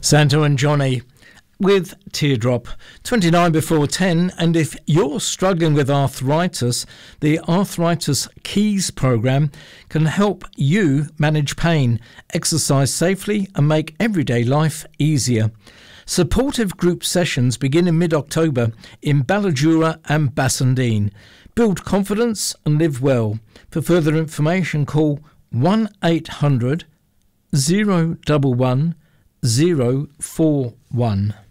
Santo and Johnny with Teardrop, 29 before 10. And if you're struggling with arthritis, the Arthritis Keys program can help you manage pain, exercise safely and make everyday life easier. Supportive group sessions begin in mid-October in Ballajura and Bassendean. Build confidence and live well. For further information, call 1-800 011 041.